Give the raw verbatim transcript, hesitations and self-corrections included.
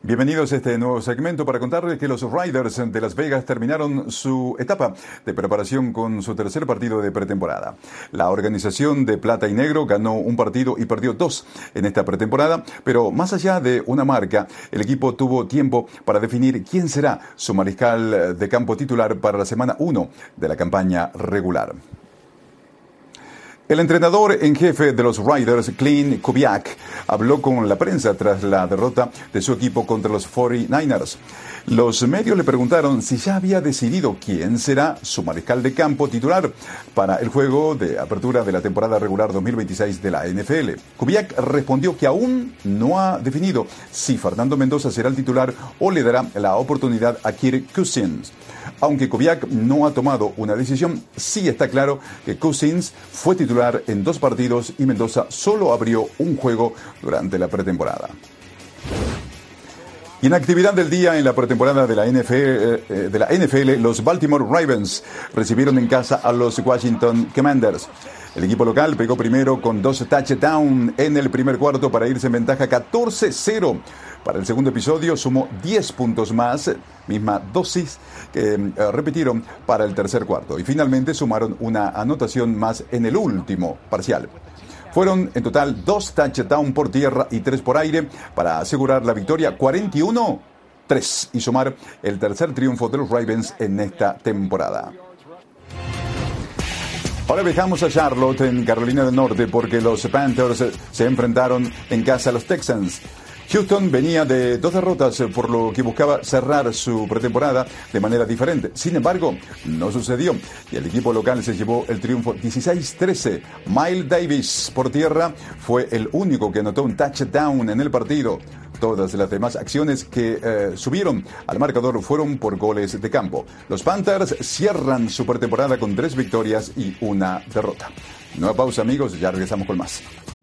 Bienvenidos a este nuevo segmento para contarles que los Raiders de Las Vegas terminaron su etapa de preparación con su tercer partido de pretemporada. La organización de plata y negro ganó un partido y perdió dos en esta pretemporada, pero más allá de una marca, el equipo tuvo tiempo para definir quién será su mariscal de campo titular para la semana uno de la campaña regular. El entrenador en jefe de los Raiders, Klint Kubiak, habló con la prensa tras la derrota de su equipo contra los cuarenta y nueve ers. Los medios le preguntaron si ya había decidido quién será su mariscal de campo titular para el juego de apertura de la temporada regular dos mil veintiséis de la N F L. Kubiak respondió que aún no ha definido si Fernando Mendoza será el titular o le dará la oportunidad a Kirk Cousins. Aunque Kubiak no ha tomado una decisión, sí está claro que Cousins fue titular en dos partidos y Mendoza solo abrió un juego durante la pretemporada. Y en actividad del día en la pretemporada de la N F L, eh, de la N F L, los Baltimore Ravens recibieron en casa a los Washington Commanders. El equipo local pegó primero con dos touchdowns en el primer cuarto para irse en ventaja catorce cero. Para el segundo episodio sumó diez puntos más, misma dosis que eh, repitieron para el tercer cuarto. Y finalmente sumaron una anotación más en el último parcial. Fueron en total dos touchdowns por tierra y tres por aire para asegurar la victoria cuarenta y uno a tres y sumar el tercer triunfo de los Ravens en esta temporada. Ahora viajamos a Charlotte, en Carolina del Norte, porque los Panthers se enfrentaron en casa a los Texans. Houston venía de dos derrotas, por lo que buscaba cerrar su pretemporada de manera diferente. Sin embargo, no sucedió y el equipo local se llevó el triunfo dieciséis trece. Miles Davis por tierra fue el único que anotó un touchdown en el partido. Todas las demás acciones que eh, subieron al marcador fueron por goles de campo. Los Panthers cierran su pretemporada con tres victorias y una derrota. Nueva pausa, amigos, ya regresamos con más.